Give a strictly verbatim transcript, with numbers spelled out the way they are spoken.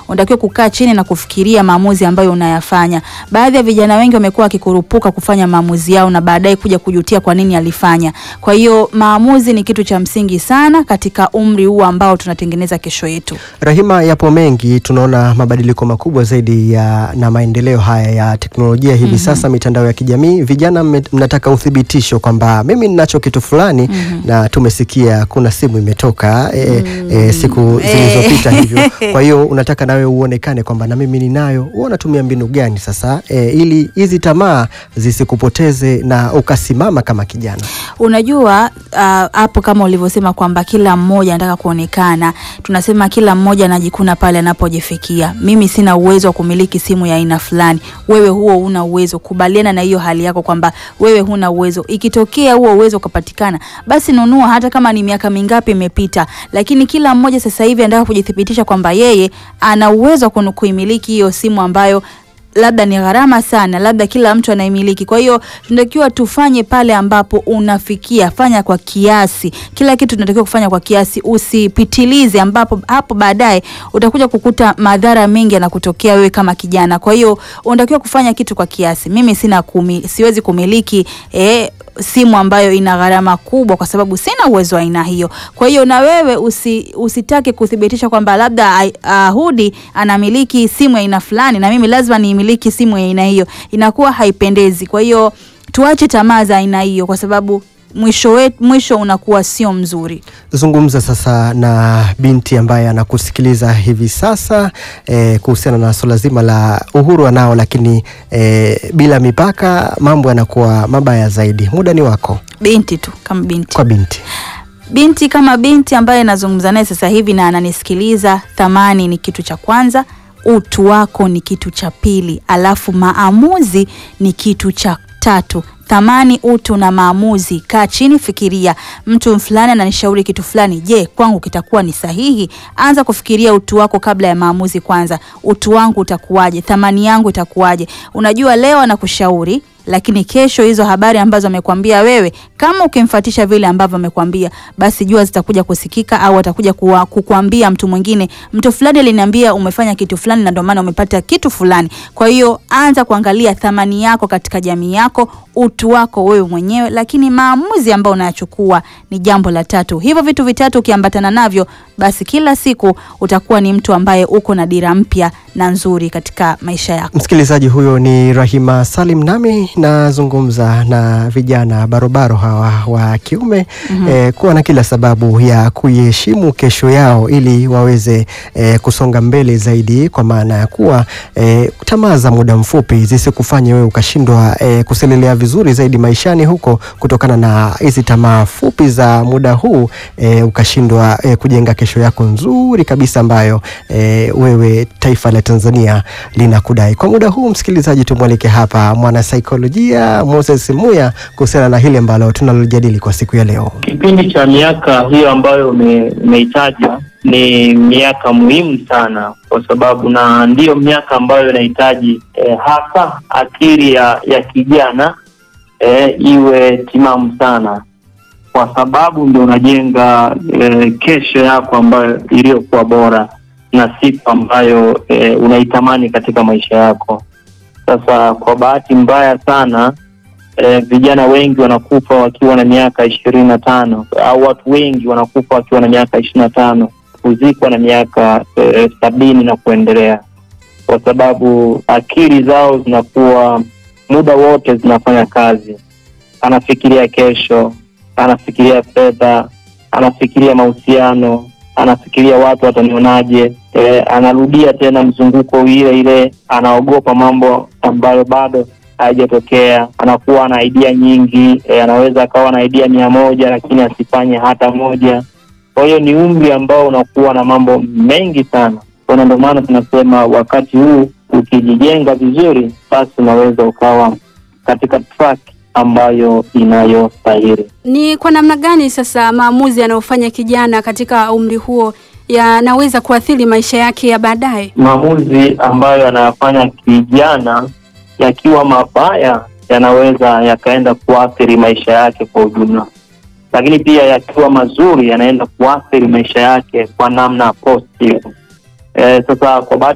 unatakiwa kukaa chini na kufikiria maamuzi ambayo unayafanya. Baadhi ya vijana wengi wamekuwa wakikurupuka kufanya maamuzi yao na baadaye kuja kujutia kwa nini alifanya. Kwa hiyo maamuzi ni kitu cha msingi sana katika umri huu ambao tunatengeneza kesho yetu. Rahima, yapo mengi, tunaona mabadiliko makubwa zaidi ya na maendeleo haya ya teknolojia hivi mm-hmm. Sasa mitandao ya kijamii, vijana mnataka uthibitisho kwamba mimi ninacho kitu fulani mm-hmm. na tumesikia kuna simu imetoka e, mm-hmm. e, siku zilizopita hivyo. Kwa hiyo unataka nawe uonekane kwamba na mimi ninayo. Wewe unatumia mbinu gani sasa e, ili hizi tamaa zisikupoteze na ukasimama kama kijana? Unajua hapo uh, kama ulivyosema kwamba kila mmoja anataka kuonekana, tunasema kila mmoja anajikuna pale anapojifikia. Mimi sina uwezo wa kumiliki simu ya aina fulani, wewe huo una uwezo. Kubaliana na hiyo hali yako kwamba wewe huna uwezo. Ikitokea huo uwezo ukapatikana, basi nunua, hata kama ni miaka mingapi imepita. Lakini kila mmoja sasa hivi anataka kujithibitisha kwamba yeye ana uwezo wa kuimiliki hiyo simu ambayo labda ni gharama sana, labda kila mtu anaimiliki. Kwa hiyo tunatakiwa tufanye pale ambapo unafikia, fanya kwa kiasi. Kila kitu tunatakiwa kufanya kwa kiasi, usipitilize ambapo hapo baadaye utakuja kukuta madhara mengi yanakutokea wewe kama kijana. Kwa hiyo unatakiwa kufanya kitu kwa kiasi. Mimi sina kumi, siwezi kumiliki eh simu ambayo ina gharama kubwa kwa sababu sina uwezo wa aina hiyo. Kwa hiyo na wewe usi, usitake kuthibitisha kwamba labda uh, Hudi anamiliki simu ya aina fulani na mimi lazima niimiliki simu ya aina hiyo. Inakuwa haipendezi. Kwa hiyo tuache tamaa za aina hiyo kwa sababu mwisho wetu, mwisho unakuwa sio mzuri. Zungumza sasa na binti ambaye anakusikiliza hivi sasa eh, kuhusiana na swala zima la uhuru anao, lakini eh, bila mipaka mambo yanakuwa mabaya zaidi. Muda ni wako. Binti tu kama binti. Kwa binti. Binti kama binti ambaye nazungumza naye sasa hivi na ananisikiliza, thamani ni kitu cha kwanza, utu wako ni kitu cha pili, alafu maamuzi ni kitu cha tatu. Thamani, utu na maamuzi. Kaa chini, fikiria, mtu fulani ananishauri kitu fulani, je, kwangu kitakuwa ni sahihi? Anza kufikiria utu wako kabla ya maamuzi kwanza. Utu wangu utakuwaje? Thamani yangu itakuwaje? Unajua leo anakushauri, lakini kesho hizo habari ambazo amekwambia wewe, kama ukimfuatisha vile ambavyo amekwambia, basi jua zitakuja kusikika au atakuja kukuambia mtu mwingine, mtu fulani aliniambia umefanya kitu fulani na ndio maana umepata kitu fulani. Kwa hiyo anza kuangalia thamani yako katika jamii yako, utu wako wewe mwenyewe, lakini maamuzi ambayo unayachukua ni jambo la tatu. Hivyo vitu vitatu ukiambatana navyo, basi kila siku utakuwa ni mtu ambaye uko na dira mpya na nzuri katika maisha yako. Msikilizaji, huyo ni Rahima Salim, nami nazungumza na vijana barobaro hawa wa kiume mm-hmm. eh, kuwa na kila sababu ya kuiheshimu kesho yao ili waweze eh, kusonga mbele zaidi, kwa maana ya kuwa eh, tamaa za muda mfupi zisikufanye wewe ukashindwa eh, kuselelea vizuri zaidi maishani huko, kutokana na hizi tamaa fupi za muda huu eh, ukashindwa eh, kujenga kesho yako nzuri kabisa ambayo eh, wewe taifa la Tanzania linakudai. Kwa muda huu msikilizaji, tumwalike hapa mwana saikolojia Moses Muya kuhusiana na hili ambalo tunalojadili kwa siku ya leo. Kipindi cha miaka hiyo ambayo umeitaja ni miaka muhimu sana, kwa sababu na ndiyo miaka ambayo inahitaji eh, hasa akili ya, ya kijana eh, iwe timamu sana, kwa sababu ndio unajenga eh, kesho yako ambayo iliyokuwa bora na siku ambayo e, unaitamani katika maisha yako. Sasa kwa bahati mbaya sana e, vijana wengi wanakufa wakiwa na miaka ishirini na tano, au watu wengi wanakufa wakiwa na miaka ishirini na tano, kuzikwa na miaka e, sabini na kuendelea, kwa sababu akili zao zinakuwa muda wote zinafanya kazi. Anafikiria kesho, anafikiria fedha, anafikiria mahusiano, anafikiria watu watanionaje. E, anarudia tena mzunguko ile ile, anaogopa mambo ambayo bado haijatokea. Anakuwa na idea nyingi, e, anaweza akawa na idea mia moja lakini asifanye hata moja. Kwa hiyo ni umri ambao unakuwa na mambo mengi sana. Kwa ndio maana tunasema wakati huu ukijijenga vizuri, basi unaweza ukawa katika track ambayo inayostahili. Ni kwa namna gani sasa maamuzi yanayofanya kijana katika umri huo yanaweza kuathiri maisha yake ya baadaye? Maamuzi ambayo yanayofanya kijana yakiwa mabaya yanaweza yakaenda kuathiri maisha yake kwa ujumla, lakini pia yakiwa mazuri yanaenda kuathiri maisha yake kwa namna positive. Eh, sasa kwa